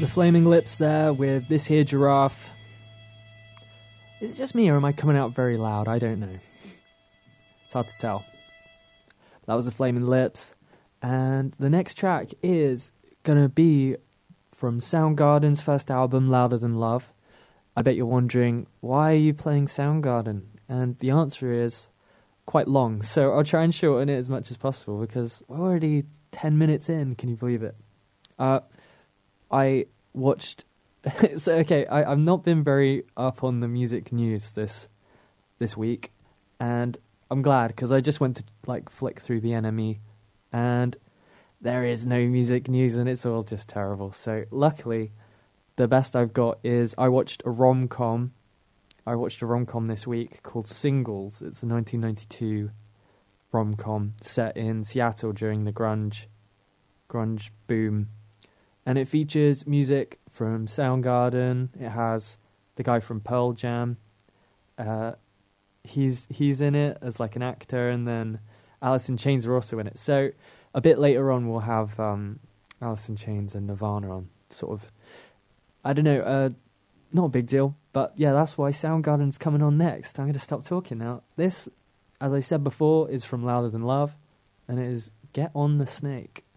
The Flaming Lips there with This Here Giraffe. Is it just me or am I coming out very loud? I don't know. It's hard to tell. That was The Flaming Lips. And the next track is going to be from Soundgarden's first album, Louder Than Love. I bet you're wondering, why are you playing Soundgarden? And the answer is quite long. So I'll try and shorten it as much as possible because we're already 10 minutes in. Can you believe it? I watched... So, okay, I've not been very up on the music news this week. And I'm glad because I just went to flick through the NME and there is no music news and it's all just terrible. So luckily, the best I've got is I watched a rom-com. I watched a rom-com this week called Singles. It's a 1992 rom-com set in Seattle during the grunge boom. And it features music from Soundgarden. It has the guy from Pearl Jam. He's in it as an actor, and then Alice in Chains are also in it. So a bit later on, we'll have Alice in Chains and Nirvana on. Sort of, I don't know, not a big deal, but yeah, that's why Soundgarden's coming on next. I'm going to stop talking now. This, as I said before, is from Louder Than Love, and it is Get on the Snake.